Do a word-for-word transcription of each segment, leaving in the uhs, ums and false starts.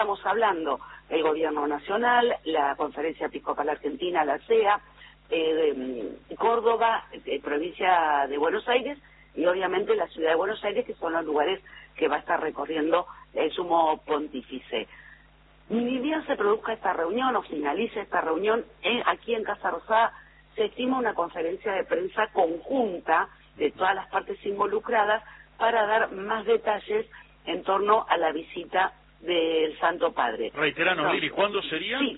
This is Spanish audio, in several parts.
estamos hablando, el Gobierno Nacional, la Conferencia Episcopal Argentina, la C E A, eh, de Córdoba, eh, provincia de Buenos Aires y obviamente la ciudad de Buenos Aires, que son los lugares que va a estar recorriendo el sumo pontífice. Ni bien se produzca esta reunión o finalice esta reunión, eh, aquí en Casa Rosada se estima una conferencia de prensa conjunta de todas las partes involucradas para dar más detalles en torno a la visita del Santo Padre. Reiteranos, No, Lili, ¿cuándo sería? Sí,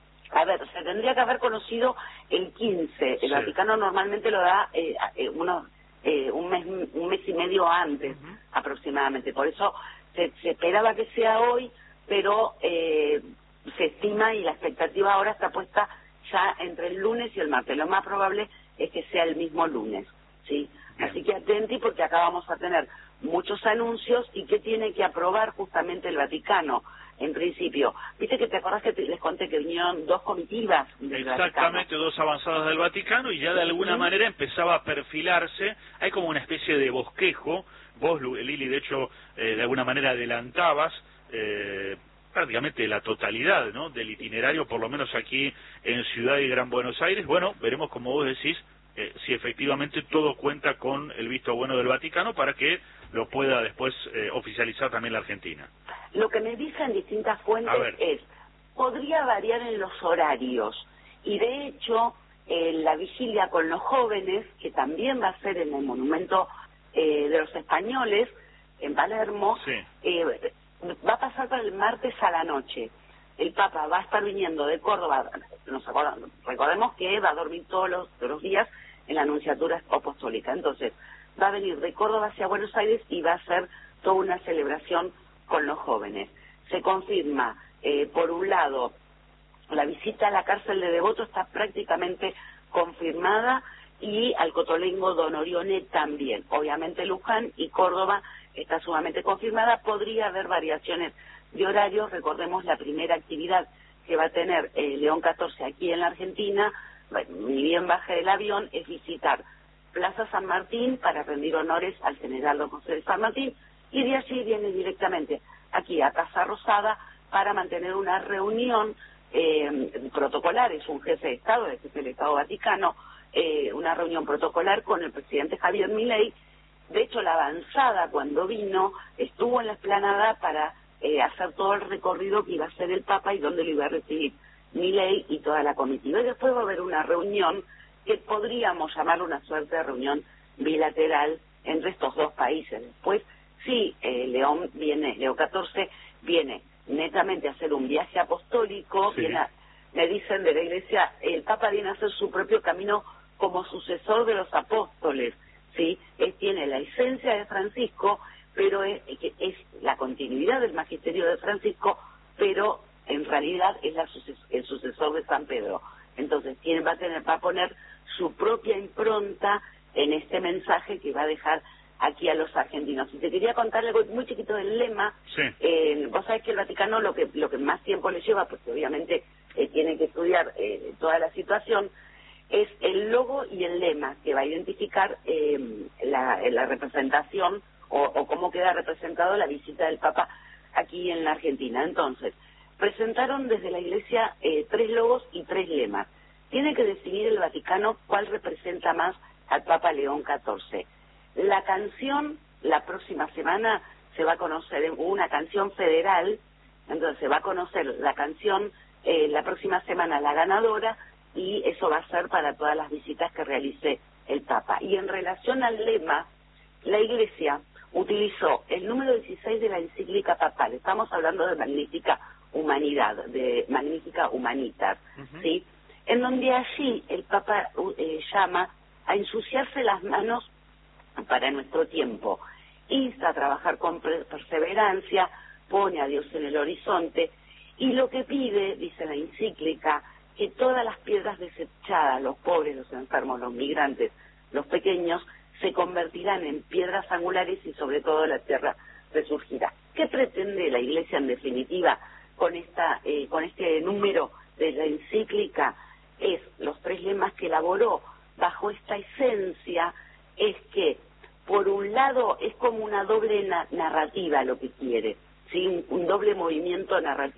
a ver, se tendría que haber conocido el quince. El sí. Vaticano normalmente lo da eh, eh, unos, eh, un, mes, un mes y medio antes, uh-huh. aproximadamente. Por eso se, se esperaba que sea hoy, pero eh, se estima y la expectativa ahora está puesta ya entre el lunes y el martes. Lo más probable es que sea el mismo lunes, ¿sí? Bien. Así que atenti porque acá vamos a tener muchos anuncios y que tiene que aprobar justamente el Vaticano. En principio, viste que te acordás que te, les conté que vinieron dos comitivas del Exactamente, Vaticano. dos avanzadas del Vaticano y ya de alguna ¿Sí? manera empezaba a perfilarse, hay como una especie de bosquejo, vos Lili de hecho eh, de alguna manera adelantabas eh, prácticamente la totalidad, ¿no?, del itinerario, por lo menos aquí en Ciudad y Gran Buenos Aires. Bueno, veremos como vos decís, eh, si efectivamente todo cuenta con el visto bueno del Vaticano para que lo pueda después eh, oficializar también la Argentina. Lo que me dicen distintas fuentes es, podría variar en los horarios, y de hecho, eh, la vigilia con los jóvenes, que también va a ser en el Monumento eh, de los Españoles, en Palermo, sí. eh, va a pasar para el martes a la noche. El Papa va a estar viniendo de Córdoba, nos acordamos, recordemos que va a dormir todos los, todos los días en la Nunciatura Apostólica, entonces va a venir de Córdoba hacia Buenos Aires y va a hacer toda una celebración con los jóvenes. Se confirma, eh, por un lado, la visita a la cárcel de Devoto está prácticamente confirmada y al Cotolengo Don Orione también. Obviamente Luján y Córdoba está sumamente confirmada, podría haber variaciones de horarios. Recordemos la primera actividad que va a tener eh, León catorce aquí en la Argentina, ni bien baje del avión, es visitar Plaza San Martín para rendir honores al general don José de San Martín, y de allí viene directamente aquí a Casa Rosada para mantener una reunión eh, protocolar. Es un jefe de Estado, es el Estado Vaticano, eh, una reunión protocolar con el presidente Javier Milei. De hecho, la avanzada cuando vino estuvo en la explanada para eh, hacer todo el recorrido que iba a hacer el Papa y donde lo iba a recibir Milei y toda la comitiva. Y después va a haber una reunión que podríamos llamar una suerte de reunión bilateral entre estos dos países. Después, sí, eh, León viene, León catorce viene netamente a hacer un viaje apostólico, sí. viene a, me dicen de la Iglesia, el Papa viene a hacer su propio camino como sucesor de los apóstoles, ¿sí? Él tiene la esencia de Francisco, pero es, es la continuidad del magisterio de Francisco, pero en realidad es la suces, el sucesor de San Pedro. Entonces tiene, va a tener, va a poner su propia impronta en este mensaje que va a dejar aquí a los argentinos. Y te quería contar algo muy chiquito del lema. Sí. Eh, vos sabés que el Vaticano lo que lo que más tiempo le lleva, porque obviamente eh, tiene que estudiar eh, toda la situación, es el logo y el lema que va a identificar eh, la, la representación o, o cómo queda representado la visita del Papa aquí en la Argentina. Entonces, presentaron desde la Iglesia eh, tres logos y tres lemas. Tiene que decidir el Vaticano cuál representa más al Papa León catorce. La canción, la próxima semana se va a conocer una canción federal, entonces se va a conocer la canción eh, la próxima semana, la ganadora, y eso va a ser para todas las visitas que realice el Papa. Y en relación al lema, la Iglesia utilizó el número dieciséis de la encíclica papal. Estamos hablando de Magnífica Humanidad, de Magnífica Humanitas, uh-huh. ¿sí? En donde allí el Papa eh, llama a ensuciarse las manos para nuestro tiempo. Insta a trabajar con perseverancia, pone a Dios en el horizonte, y lo que pide, dice la encíclica, que todas las piedras desechadas, los pobres, los enfermos, los migrantes, los pequeños, se convertirán en piedras angulares y sobre todo la tierra resurgirá. ¿Qué pretende la Iglesia en definitiva con esta eh, con este número de la encíclica? Es los tres lemas que elaboró bajo esta esencia, es que por un lado es como una doble na narrativa lo que quiere, ¿sí? un, un doble movimiento narrativo.